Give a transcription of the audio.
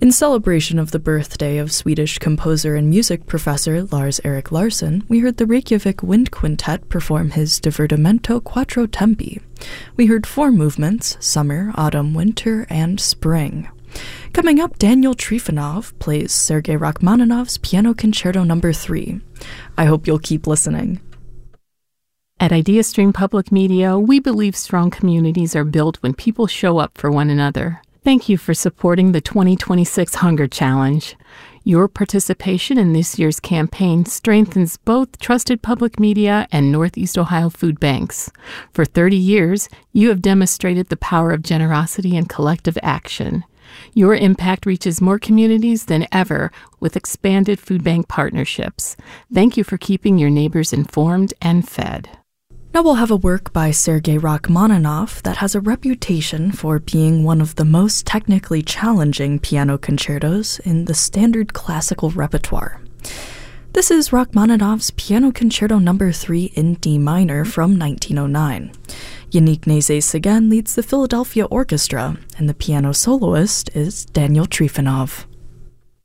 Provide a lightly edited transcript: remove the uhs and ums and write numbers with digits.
In celebration of the birthday of Swedish composer and music professor Lars-Erik Larsson, we heard the Reykjavik Wind Quintet perform his Divertimento Quattro Tempi. We heard 4 movements: summer, autumn, winter, and spring. Coming up, Daniel Trifonov plays Sergei Rachmaninoff's Piano Concerto No. 3. I hope you'll keep listening. At IdeaStream Public Media, we believe strong communities are built when people show up for one another. Thank you for supporting the 2026 Hunger Challenge. Your participation in this year's campaign strengthens both trusted public media and Northeast Ohio food banks. For 30 years, you have demonstrated the power of generosity and collective action. Your impact reaches more communities than ever with expanded food bank partnerships. Thank you for keeping your neighbors informed and fed. Now we'll have a work by Sergei Rachmaninoff that has a reputation for being one of the most technically challenging piano concertos in the standard classical repertoire. This is Rachmaninoff's Piano Concerto No. 3 in D minor from 1909. Yannick Nézet-Séguin leads the Philadelphia Orchestra, and the piano soloist is Daniel Trifonov.